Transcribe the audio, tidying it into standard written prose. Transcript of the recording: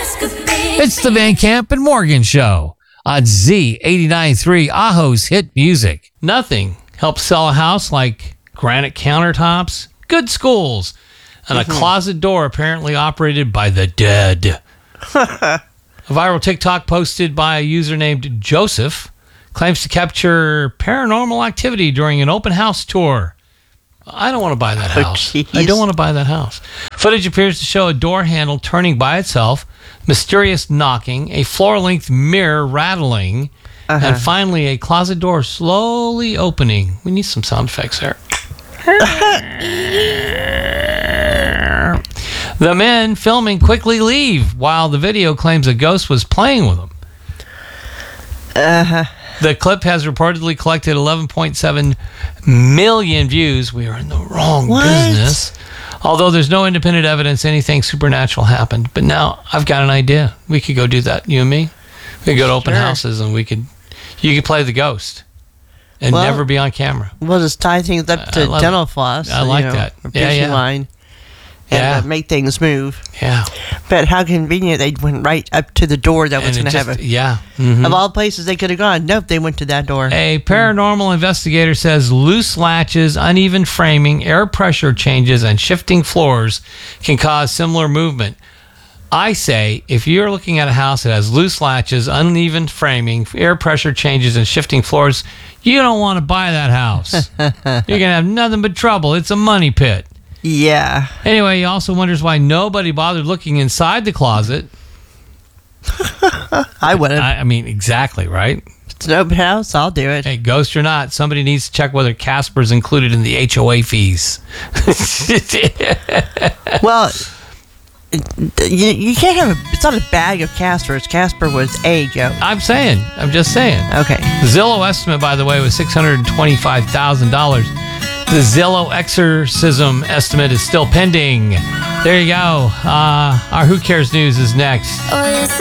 It's the Van Camp and Morgan Show on Z89.3, Aho's hit music. Nothing helps sell a house like granite countertops, good schools, and a closet door apparently operated by the dead. A viral TikTok posted by a user named Joseph claims to capture paranormal activity during an open house tour. I don't want to buy that house. I don't want to buy that house. Footage appears to show a door handle turning by itself, mysterious knocking, a floor-length mirror rattling, and finally a closet door slowly opening. We need some sound effects there. The men filming quickly leave while the video claims a ghost was playing with them. The clip has reportedly collected 11.7 million views. We are in the wrong business. Although there's no independent evidence anything supernatural happened. But now I've got an idea. We could go do that, you and me. We could go to open houses and you could play the ghost and never be on camera. We'll just tie things up to dental floss. I like that. Or line. And make things move. Yeah. But how convenient they went right up to the door that was going to have it. Yeah. Of all places they could have gone, nope, they went to that door. A paranormal investigator says loose latches, uneven framing, air pressure changes, and shifting floors can cause similar movement. I say, if you're looking at a house that has loose latches, uneven framing, air pressure changes, and shifting floors, you don't want to buy that house. You're going to have nothing but trouble. It's a money pit. Yeah. Anyway, he also wonders why nobody bothered looking inside the closet. I would have. I mean, exactly, right? It's an open house. I'll do it. Hey, ghost or not, somebody needs to check whether Casper's included in the HOA fees. Well, you can't have it's not a bag of Caspers. Casper was a joke. I'm just saying. Okay. The Zillow estimate, by the way, was $625,000. The Zillow exorcism estimate is still pending. There you go. Our Who Cares News is next.